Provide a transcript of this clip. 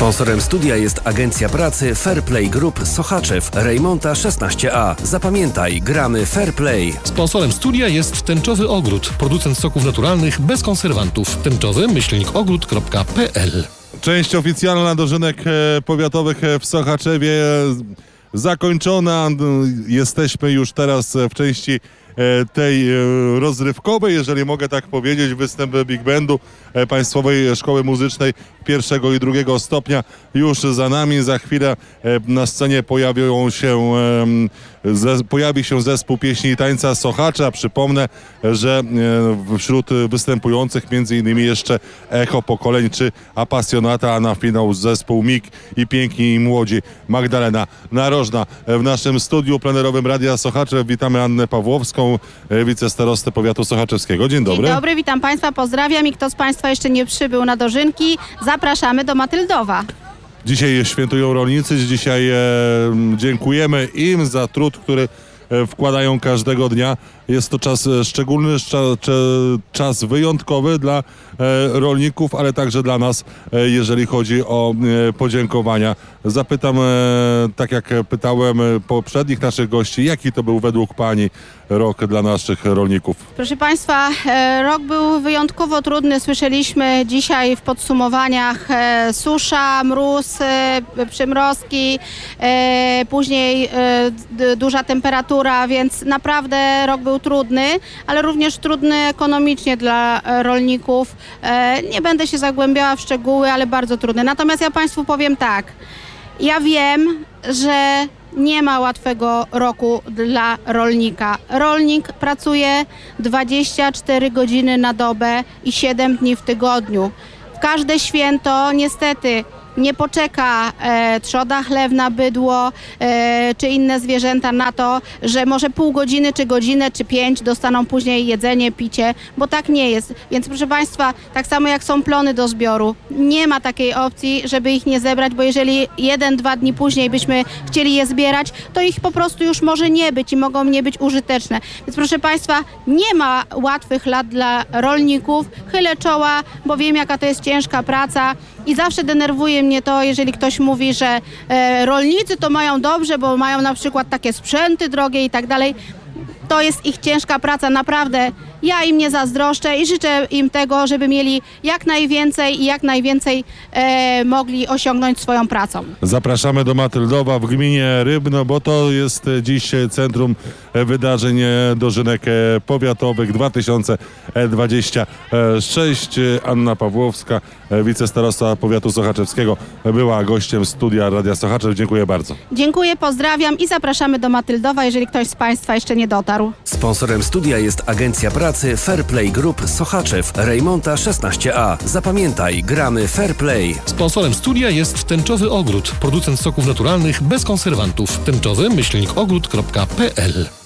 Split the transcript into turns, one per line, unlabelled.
Sponsorem studia jest agencja pracy Fair Play Group Sochaczew, Rejmonta 16A. Zapamiętaj, gramy Fair Play.
Sponsorem studia jest Tęczowy Ogród, producent soków naturalnych bez konserwantów. tęczowy-ogród.pl.
Część oficjalna dożynek powiatowych w Sochaczewie zakończona. Jesteśmy już teraz w części tej rozrywkowej, jeżeli mogę tak powiedzieć. Występ Big Bandu Państwowej Szkoły Muzycznej pierwszego i drugiego stopnia już za nami. Za chwilę na scenie pojawi się zespół pieśni i tańca Sochacza. Przypomnę, że wśród występujących między innymi jeszcze Echo Pokoleń czy Apasjonata, a na finał zespół MIG i Piękni i Młodzi. Magdalena Narożna w naszym studiu plenerowym Radia Sochaczew. Witamy Annę Pawłowską, wicestarostę powiatu sochaczewskiego. Dzień dobry.
Dzień dobry, witam Państwa, pozdrawiam i kto z Państwa jeszcze nie przybył na dożynki, zapraszamy do Matyldowa.
Dzisiaj świętują rolnicy, dzisiaj dziękujemy im za trud, który wkładają każdego dnia. Jest to czas szczególny, czas wyjątkowy dla rolników, ale także dla nas, jeżeli chodzi o podziękowania. Zapytam, tak jak pytałem poprzednich naszych gości, jaki to był według Pani rok dla naszych rolników?
Proszę Państwa, rok był wyjątkowo trudny. Słyszeliśmy dzisiaj w podsumowaniach susza, mróz, przymrozki, później duża temperatura, więc naprawdę rok był trudny, ale również trudny ekonomicznie dla rolników. Nie będę się zagłębiała w szczegóły, ale bardzo trudny. Natomiast ja Państwu powiem tak, ja wiem, że nie ma łatwego roku dla rolnika. Rolnik pracuje 24 godziny na dobę i 7 dni w tygodniu. W każde święto niestety nie poczeka trzoda chlewna, bydło czy inne zwierzęta na to, że może pół godziny, czy godzinę, czy 5 dostaną później jedzenie, picie, bo tak nie jest. Więc proszę Państwa, tak samo jak są plony do zbioru, nie ma takiej opcji, żeby ich nie zebrać, bo jeżeli 1-2 dni później byśmy chcieli je zbierać, to ich po prostu już może nie być i mogą nie być użyteczne. Więc proszę Państwa, nie ma łatwych lat dla rolników. Chylę czoła, bo wiem, jaka to jest ciężka praca i zawsze denerwuje mnie to, jeżeli ktoś mówi, że rolnicy to mają dobrze, bo mają na przykład takie sprzęty drogie i tak dalej. To jest ich ciężka praca, naprawdę. Ja im nie zazdroszczę i życzę im tego, żeby mieli jak najwięcej i jak najwięcej mogli osiągnąć swoją pracą.
Zapraszamy do Matyldowa w gminie Rybno, bo to jest dziś centrum wydarzeń dożynek powiatowych 2026. Anna Pawłowska, wicestarosta powiatu sochaczewskiego, była gościem studia Radia Sochaczew. Dziękuję bardzo.
Dziękuję, pozdrawiam i zapraszamy do Matyldowa, jeżeli ktoś z Państwa jeszcze nie dotarł.
Sponsorem studia jest agencja pracy Fair Play Group Sochaczew, Rejmonta 16A. Zapamiętaj, gramy Fair Play.
Sponsorem studia jest Tęczowy Ogród, producent soków naturalnych bez konserwantów. tęczowy-ogród.pl.